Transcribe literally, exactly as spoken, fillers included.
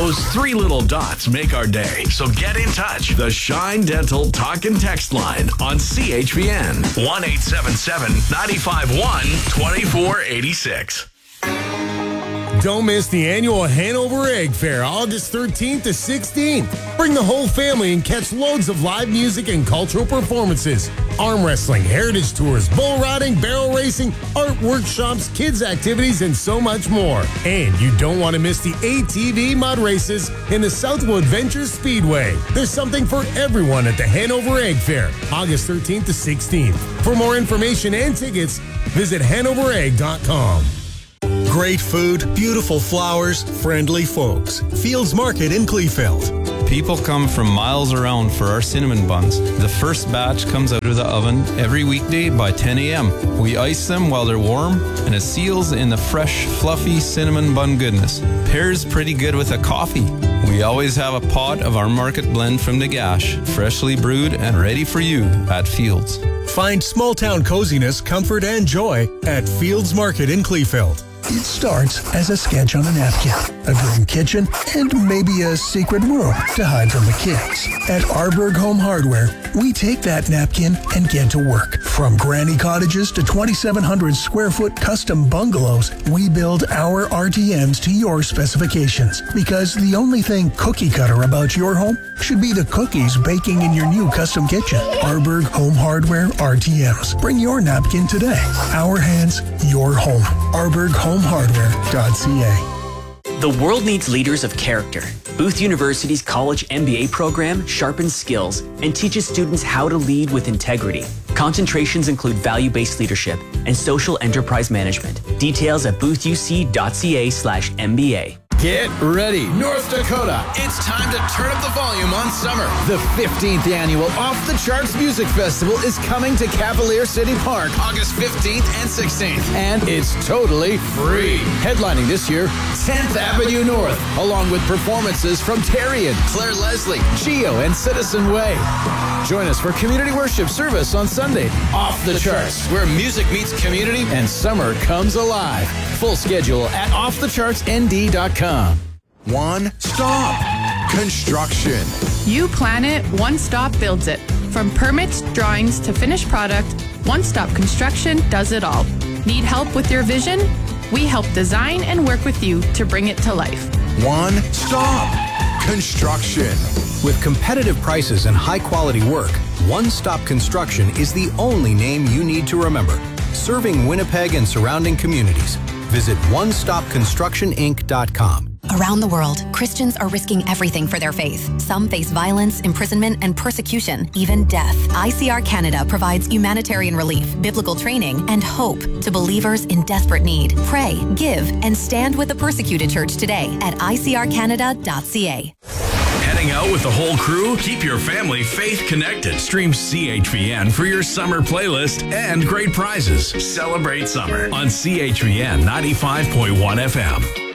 Those three little dots make our day. So get in touch. The Shine Dental Talk and Text line on C H V N. one eight seven seven, nine five one, two four eight six. Don't miss the annual Hanover Egg Fair, August thirteenth to sixteenth. Bring the whole family and catch loads of live music and cultural performances. Arm wrestling, heritage tours, bull riding, barrel racing, art workshops, kids activities, and so much more. And you don't want to miss the A T V mud races in the Southwood Ventures Speedway. There's something for everyone at the Hanover Egg Fair, August thirteenth to sixteenth. For more information and tickets, visit hanover egg dot com. Great food, beautiful flowers, friendly folks. Fields Market in Kleefeld. People come from miles around for our cinnamon buns. The first batch comes out of the oven every weekday by ten a.m. We ice them while they're warm, and it seals in the fresh, fluffy cinnamon bun goodness. Pairs pretty good with a coffee. We always have a pot of our market blend from Nagash, freshly brewed and ready for you at Fields. Find small town coziness, comfort, and joy at Fields Market in Kleefeld. It starts as a sketch on a napkin, a dream kitchen, and maybe a secret room to hide from the kids. At Arberg Home Hardware, we take that napkin and get to work. From granny cottages to twenty-seven hundred square foot custom bungalows, we build our R T Ms to your specifications. Because the only thing cookie cutter about your home should be the cookies baking in your new custom kitchen. Arberg Home Hardware R T Ms. Bring your napkin today. Our hands, your home. Arberg Home Hardware dot c a. The world needs leaders of character. Booth University's college M B A program sharpens skills and teaches students how to lead with integrity. Concentrations include value-based leadership and social enterprise management. Details at booth u c dot c a slash M B A. Get ready, North Dakota. It's time to turn up the volume on summer. The fifteenth annual Off the Charts Music Festival is coming to Cavalier City Park August fifteenth and sixteenth. And it's totally free. Headlining this year, tenth Avenue North, along with performances from Terrian, Claire Leslie, Gio, and Citizen Way. Join us for community worship service on Sunday. Off the Charts, where music meets community and summer comes alive. Full schedule at off the charts n d dot com. One Stop Construction. You plan it, One Stop builds it. From permits, drawings to finished product, One Stop Construction does it all. Need help with your vision? We help design and work with you to bring it to life. One Stop Construction. With competitive prices and high-quality work, One Stop Construction is the only name you need to remember. Serving Winnipeg and surrounding communities. Visit one stop construction inc dot com. Around the world, Christians are risking everything for their faith. Some face violence, imprisonment, and persecution, even death. I C R Canada provides humanitarian relief, biblical training, and hope to believers in desperate need. Pray, give, and stand with the persecuted church today at i c r canada dot c a. Heading out with the whole crew? Keep your family faith connected. Stream C H V N for your summer playlist and great prizes. Celebrate summer on C H V N ninety-five point one F M.